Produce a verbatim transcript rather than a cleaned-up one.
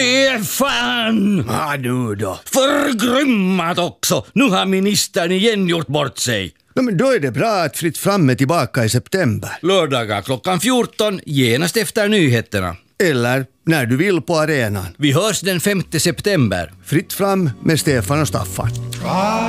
Fan! Ja, nu då. Förgrymmat också! Nu har ministern igen gjort bort sig. Ja, men då är det bra att Fritt fram är tillbaka i september. Lördagar klockan fjorton, genast efter nyheterna. Eller när du vill på arenan. Vi hörs den femte september. Fritt fram med Stefan och Staffan.